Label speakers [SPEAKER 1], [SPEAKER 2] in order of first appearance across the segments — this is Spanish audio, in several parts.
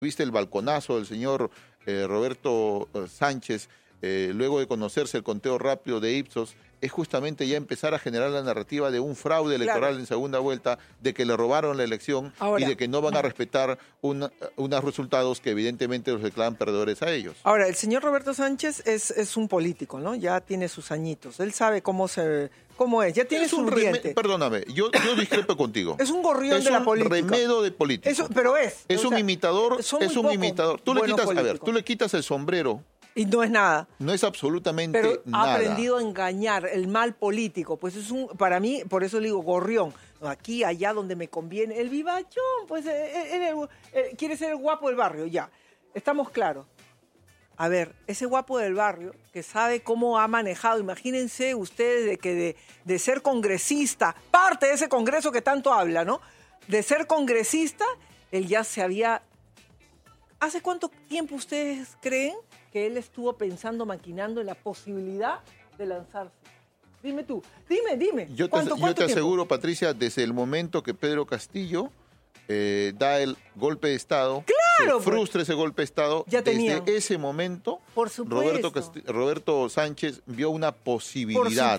[SPEAKER 1] Viste el balconazo del señor Roberto Sánchez, luego de conocerse el conteo rápido de Ipsos, es justamente ya empezar a generar la narrativa de un fraude electoral en segunda vuelta, de que le robaron la elección y de que no van a respetar unos resultados que evidentemente los declaran perdedores a ellos.
[SPEAKER 2] Ahora, el señor Roberto Sánchez es un político, ¿no? Ya tiene sus añitos. Él sabe cómo es, ya tiene su diente.
[SPEAKER 1] Perdóname, yo discrepo contigo.
[SPEAKER 2] Es un gorrión de la política.
[SPEAKER 1] Es un remedo de político.
[SPEAKER 2] Pero
[SPEAKER 1] es un imitador, es un imitador. Tú le quitas el sombrero.
[SPEAKER 2] Y no es nada.
[SPEAKER 1] No es absolutamente
[SPEAKER 2] pero
[SPEAKER 1] nada.
[SPEAKER 2] Ha aprendido a engañar, el mal político. Pues para mí, por eso le digo gorrión. Aquí, allá donde me conviene. El vivachón, pues quiere ser el guapo del barrio, ya. Estamos claros. A ver, ese guapo del barrio que sabe cómo ha manejado, imagínense ustedes de que de ser congresista, parte de ese congreso que tanto habla, ¿no? De ser congresista, él ya se había... ¿Hace cuánto tiempo ustedes creen que él estuvo pensando, maquinando en la posibilidad de lanzarse? Dime tú, dime.
[SPEAKER 1] Yo te aseguro, Patricia, desde el momento que Pedro Castillo da el golpe de Estado,
[SPEAKER 2] ¡claro!
[SPEAKER 1] Se frustra ese golpe de Estado, desde ese momento,
[SPEAKER 2] por supuesto,
[SPEAKER 1] Roberto Sánchez vio una posibilidad,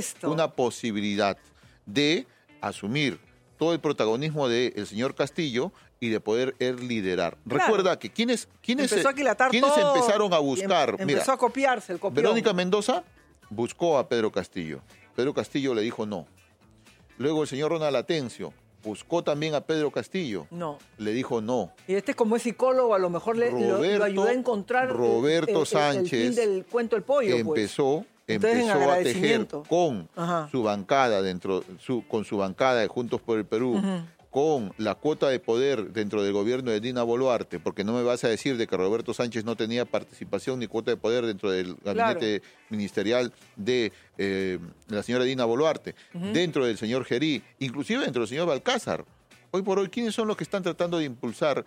[SPEAKER 1] de asumir todo el protagonismo del señor Castillo y de poder él liderar. Claro. Recuerda que ¿quiénes empezaron a buscar?
[SPEAKER 2] Empezó a copiarse el copión.
[SPEAKER 1] Verónica Mendoza buscó a Pedro Castillo. Pedro Castillo le dijo no. Luego el señor Ronald Atencio buscó también a Pedro Castillo.
[SPEAKER 2] No.
[SPEAKER 1] Le dijo no.
[SPEAKER 2] Y como es psicólogo, a lo mejor lo ayudó a encontrar
[SPEAKER 1] Sánchez
[SPEAKER 2] el fin del cuento del pollo.
[SPEAKER 1] Empezó a tejer con su bancada con su bancada de Juntos por el Perú, con la cuota de poder dentro del gobierno de Dina Boluarte, porque no me vas a decir de que Roberto Sánchez no tenía participación ni cuota de poder dentro del gabinete ministerial de la señora Dina Boluarte, dentro del señor Gerí, inclusive dentro del señor Balcázar. Hoy por hoy, ¿quiénes son los que están tratando de impulsar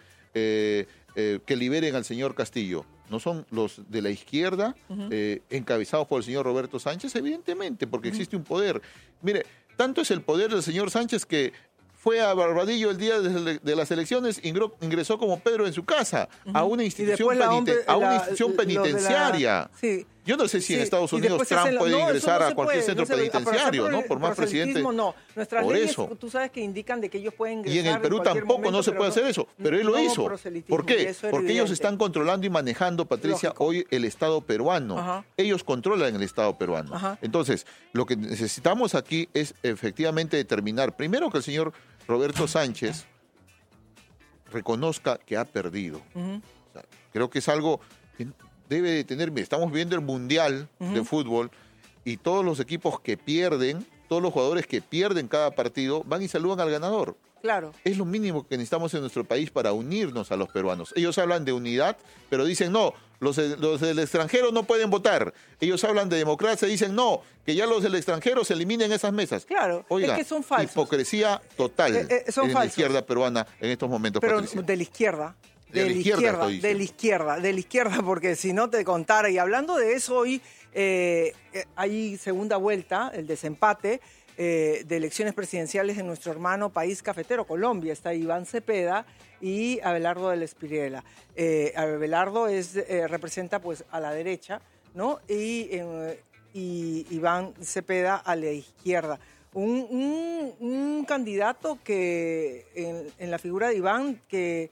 [SPEAKER 1] que liberen al señor Castillo? ¿No son los de la izquierda, encabezados por el señor Roberto Sánchez? Evidentemente, porque existe un poder. Mire, tanto es el poder del señor Sánchez que fue a Barbadillo el día de las elecciones, ingresó como Pedro en su casa a una institución, penitenciaria. Yo no sé si en Estados Unidos Trump puede ingresar a cualquier centro penitenciario, ¿no? Por más presidente.
[SPEAKER 2] No, nuestras leyes, tú sabes que indican de que ellos pueden ingresar.
[SPEAKER 1] Y en el Perú tampoco no se puede hacer eso, pero él lo hizo. ¿Por qué? Porque ellos están controlando y manejando, Patricia, hoy el Estado peruano. Ellos controlan el Estado peruano. Entonces, lo que necesitamos aquí es efectivamente determinar, primero, que el señor Roberto Sánchez reconozca que ha perdido. O sea, creo que es algo que debe de tener. Estamos viendo el Mundial de Fútbol y todos los equipos que pierden, todos los jugadores que pierden cada partido, van y saludan al ganador.
[SPEAKER 2] Claro.
[SPEAKER 1] Es lo mínimo que necesitamos en nuestro país para unirnos a los peruanos. Ellos hablan de unidad, pero dicen no, los del extranjero no pueden votar. Ellos hablan de democracia y dicen no, que ya los del extranjero se eliminen esas mesas.
[SPEAKER 2] Claro,
[SPEAKER 1] oiga,
[SPEAKER 2] es que son falsos.
[SPEAKER 1] Hipocresía total en la izquierda peruana en estos momentos,
[SPEAKER 2] pero
[SPEAKER 1] Patricia.
[SPEAKER 2] De la izquierda. De la izquierda, porque si no te contara. Y hablando de eso, hoy hay segunda vuelta, el desempate de elecciones presidenciales en nuestro hermano país cafetero, Colombia. Está Iván Cepeda y Abelardo del Espriella. Abelardo representa pues a la derecha, ¿no? Y Iván Cepeda a la izquierda. Un candidato que en la figura de Iván que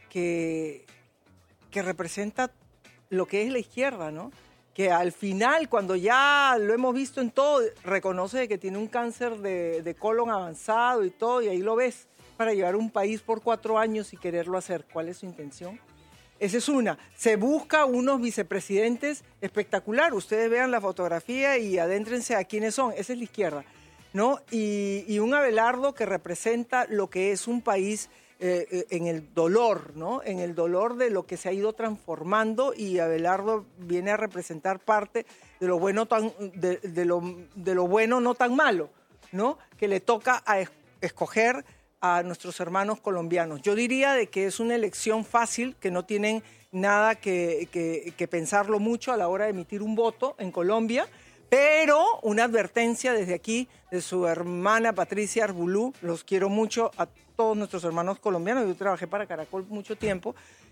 [SPEAKER 2] representa lo que es la izquierda, ¿no? Que al final, cuando ya lo hemos visto en todo, reconoce que tiene un cáncer de colon avanzado y todo, y ahí lo ves, para llevar un país por 4 años y quererlo hacer. ¿Cuál es su intención? Esa es una. Se busca unos vicepresidentes espectacular. Ustedes vean la fotografía y adéntrense a quiénes son. Esa es la izquierda, ¿no? Y un Abelardo que representa lo que es un país en el dolor, ¿no? En el dolor de lo que se ha ido transformando, y Abelardo viene a representar parte de lo bueno de lo bueno no tan malo, ¿no? Que le toca a escoger a nuestros hermanos colombianos. Yo diría de que es una elección fácil, que no tienen nada que pensarlo mucho a la hora de emitir un voto en Colombia, pero una advertencia desde aquí de su hermana Patricia Arbulú. Los quiero mucho a todos nuestros hermanos colombianos. Yo trabajé para Caracol mucho tiempo